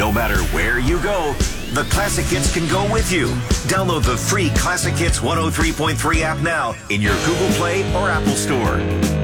No matter where you go, the Classic Hits can go with you. Download the free Classic Hits 103.3 app now in your Google Play or Apple Store.